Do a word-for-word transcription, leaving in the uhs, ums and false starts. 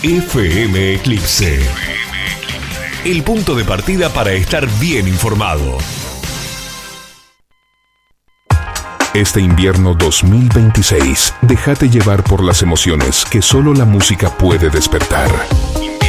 F M Eclipse. El punto de partida para estar bien informado. Este invierno dos mil veintiséis, déjate llevar por las emociones que solo la música puede despertar.